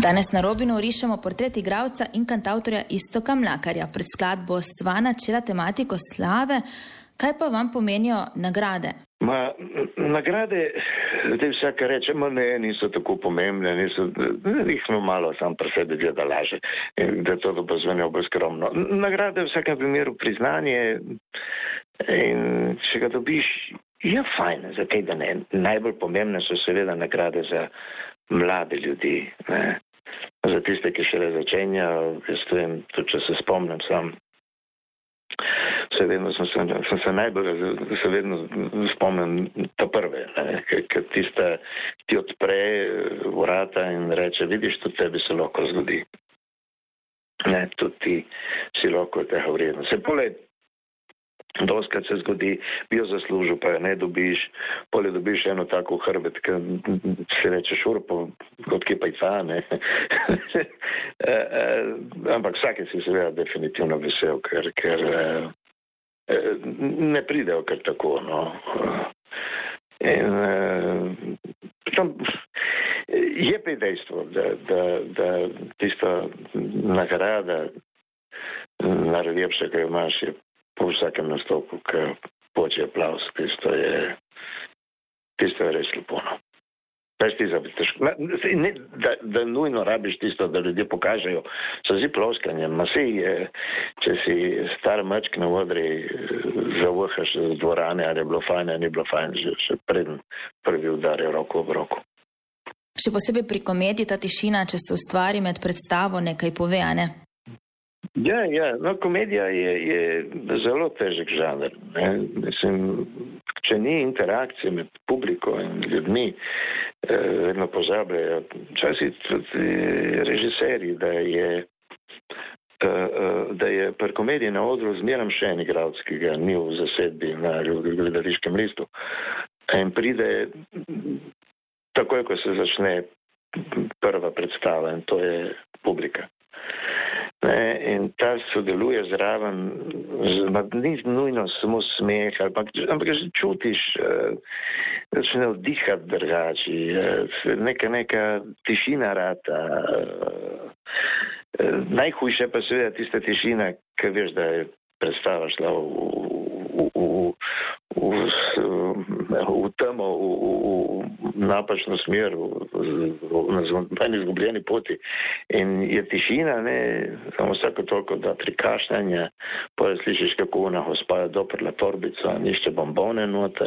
Danes na Robinu rišemo portret igralca in kantavtorja Iztoka Mlakarja. Pred skladbo sva načela tematiko slave. Kaj pa vam pomenijo nagrade? Nagrade, vsaka reče, niso tako pomembne, jih smo malo sam pri sebi gleda laže, da to bo zvenelo bolj skromno. Nagrade v vsakem primeru priznanje in če ga dobiš, je fajn, zakaj da ne. Najbolj pomembne so seveda nagrade za mlade ljudi, ne. Za tiste, ki šele začenjajo, jaz vem, tudi če se spomnim sam, sem se najbolj spomnim ta prve, ker tista ti odpre vrata in reče, vidiš, tudi tebi se lahko zgodi. Ne, tudi ti si lahko tega vredno. Se poleg, doskrat se zgodi, bi jo zaslužil, pa jo ne dobiš, poleg dobiš eno tako hrbet, ki se reče šurpo, kot ki pa ica, ne. Ampak vsake si seveda definitivno vesel, ker ne pridejo kar tako, no. In je pa dejstvo, da tista nagrada najlepša, ki jo imaš, je po vsakem nastopu, ki poči aplauz, tisto je res lepo, no. Ne, da nujno rabiš tisto, da ljudje pokažejo, so zdi ploskanje, če si star mačk na odri, zavohaš z dvorane, ali je bilo fajn, ali ni bilo fajn, že preden prvi udarijo roko ob roko. Še posebej pri komediji ta tišina, če se ustvari med predstavo, nekaj pove, a ne? Ja, no, komedija je zelo težek žanr, ne. Mislim, če ni interakcije med publiko in ljudmi, vedno pozabljajo, včasih tudi režiserji, da je pri komediji na odru zmeram še en igralec, ki ga ni v zasedbi na gledališkem listu. In pride takoj, ko se začne prva predstava, in to je publika. In ta sodeluje zraven, ni nujno samo smeh, ampak že čutiš, začne vdihati drugači, neka tišina rata. Najhujše pa seveda tista tišina, ki veš, da je predstava šla v temo, v napačno smer, na izgubljeni poti. In je tišina, ne, samo vsako toliko, da prikašljanja, potem slišiš, kako ona gospa je doprla torbico, nišče bombone noter,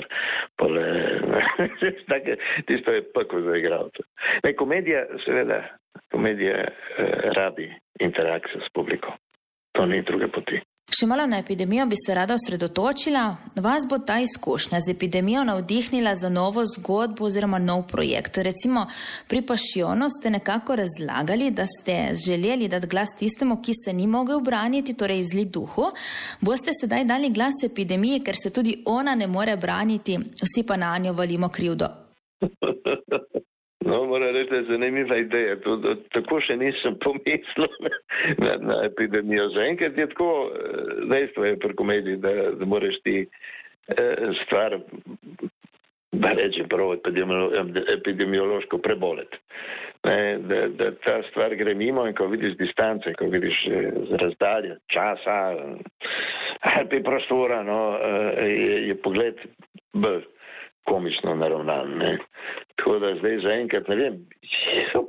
tisto je peklo za igralce. Ne, komedija rabi interakcijo s publiko. To ni druge poti. Še malo na epidemijo bi se rada osredotočila. Vas bo ta izkušnja z epidemijo navdihnila za novo zgodbo oziroma nov projekt. Recimo, pri Pašionu ste nekako razlagali, da ste želeli dati glas tistemu, ki se ni mogel braniti, torej izli duhu. Boste sedaj dali glas epidemiji, ker se tudi ona ne more braniti, vsi pa na njo valimo krivdo. No, moram reči, da je zanimiva ideja. Tako še nisem pomislil na epidemijo. Zaenkrat je tako, dejstvo je pri komediji, da moraš ti stvar, da rečem prav, epidemiološko preboleti. Da ta stvar gre mimo in ko vidiš distance, ko vidiš razdalje, časa, ali prostora, no, je pogled bolj komično naravnan, ne. Tako da zdaj zaenkrat, ne vem, so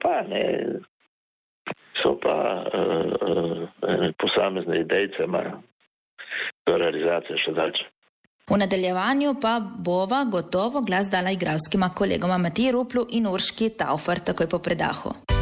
pa posamezne idejce, imajo realizacija še daljče. V nadaljevanju pa bova gotovo glas dala igralskima kolegoma Matiji Ruplu in Urški Taufer, takoj po predahu.